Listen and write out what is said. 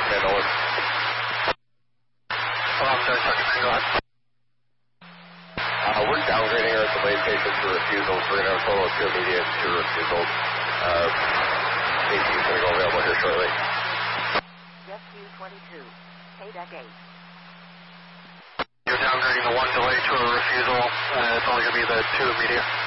Command over. I'm sorry, Sergeant, go ahead. We're downgrading our delay station to refusals. We're going to have a total of 2 immediate, 2 refusals. AC is going to go available here shortly. Rescue 22, KDEC 8. You're downgrading the 1 delay to a refusal. It's only going to be the 2 immediate.